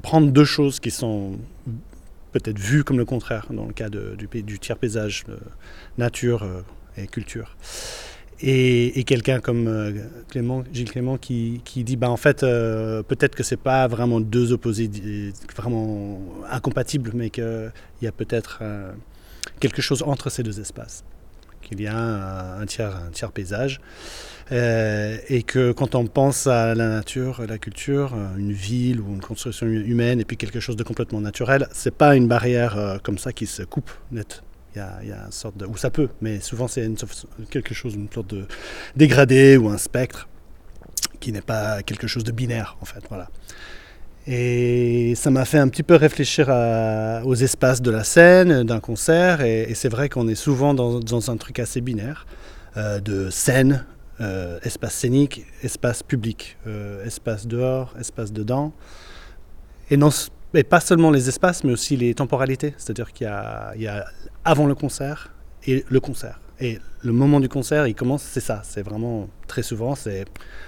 prendre deux choses qui sont peut-être vues comme le contraire dans le cas du tiers paysage, nature et culture. Et quelqu'un comme Gilles Clément qui dit en fait peut-être que c'est pas vraiment deux opposés vraiment incompatibles, mais qu'il y a peut-être quelque chose entre ces deux espaces, qu'il y a un tiers paysage, et que quand on pense à la nature, la culture, une ville ou une construction humaine et puis quelque chose de complètement naturel, c'est pas une barrière comme ça qui se coupe net. Il y a une sorte de... Ou ça peut, mais souvent c'est une sorte de dégradé ou un spectre qui n'est pas quelque chose de binaire, en fait. Voilà. Et ça m'a fait un petit peu réfléchir aux espaces de la scène, d'un concert, et c'est vrai qu'on est souvent dans un truc assez binaire, de scène, espace scénique, espace public, espace dehors, espace dedans. Et pas seulement les espaces, mais aussi les temporalités. C'est-à-dire qu'il y a avant le concert et le concert. Et le moment du concert, il commence, c'est ça. C'est vraiment, très souvent, c'est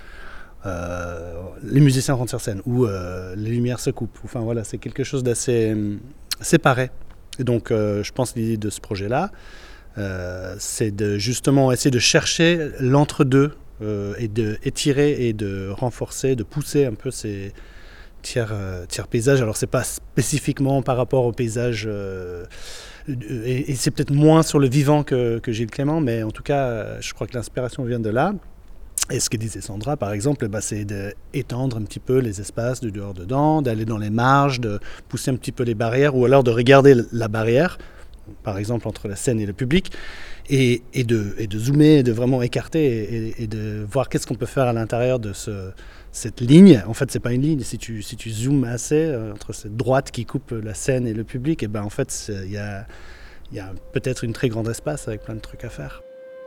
les musiciens rentrent sur scène ou les lumières se coupent. Enfin voilà, c'est quelque chose d'assez séparé. Et donc, je pense que l'idée de ce projet-là, c'est de justement essayer de chercher l'entre-deux et d'étirer et de renforcer, de pousser un peu ces tiers paysage. Alors c'est pas spécifiquement par rapport au paysage et c'est peut-être moins sur le vivant que Gilles Clément, mais en tout cas je crois que l'inspiration vient de là. Et ce que disait Sandra par exemple, c'est d'étendre un petit peu les espaces du dehors-dedans, d'aller dans les marges, de pousser un petit peu les barrières, ou alors de regarder la barrière, par exemple entre la scène et le public, et de zoomer, de vraiment écarter et de voir qu'est-ce qu'on peut faire à l'intérieur de cette ligne. En fait, c'est pas une ligne. Si tu zoomes assez entre cette droite qui coupe la scène et le public, et en fait, il y a peut-être une très grande espace avec plein de trucs à faire.